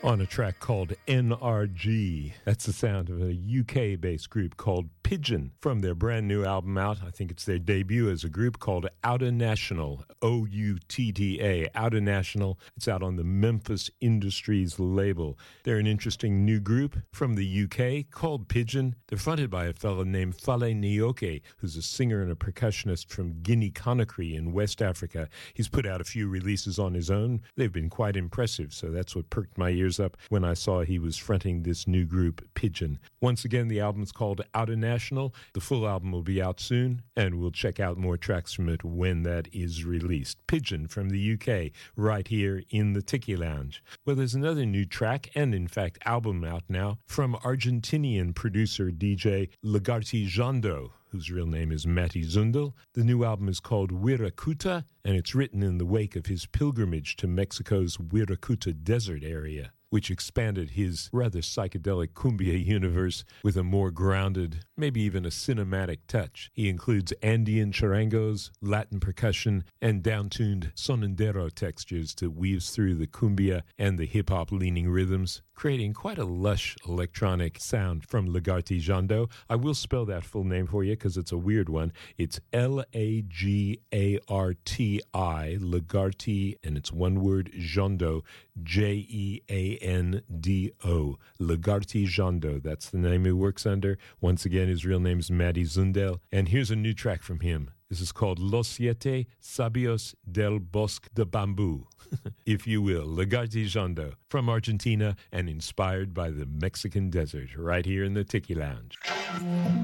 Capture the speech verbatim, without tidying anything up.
on a track called N R G. That's the sound of a U K-based group called Pigeon from their brand new album out. I think it's their debut as a group called Outta National, O U T T A, Outta National. It's out on the Memphis Industries label. They're an interesting new group from the U K called Pigeon. They're fronted by a fellow named Fale Nyoke, who's a singer and a percussionist from Guinea-Conakry in West Africa. He's put out a few releases on his own. They've been quite impressive, so that's what perked my ears up when I saw he was fronting this new group, Pigeon. Once again, the album's called Outta National. The full album will be out soon, and we'll check out more tracks from it when that is released. Pigeon from the U K, right here in the Tiki Lounge. Well, there's another new track, and in fact, album out now, from Argentinian producer D J Lagarty Jando, whose real name is Mati Zundel. The new album is called Wirakuta, and it's written in the wake of his pilgrimage to Mexico's Wirakuta Desert area, which expanded his rather psychedelic cumbia universe with a more grounded, maybe even a cinematic touch. He includes Andean charangos, Latin percussion, and down-tuned sonandero textures that weaves through the cumbia and the hip-hop leaning rhythms, creating quite a lush electronic sound from Lagarty Jando. I will spell that full name for you because it's a weird one. It's L A G A R T I, Lagarty, and it's one word, Jando, J E A N D O, Lagarty Jando. That's the name he works under. Once again, his real name is Mati Zundel. And here's a new track from him. This is called Los Siete Sabios del Bosque de Bambú, if you will. Lagarty Jando from Argentina and inspired by the Mexican desert right here in the Tiki Lounge.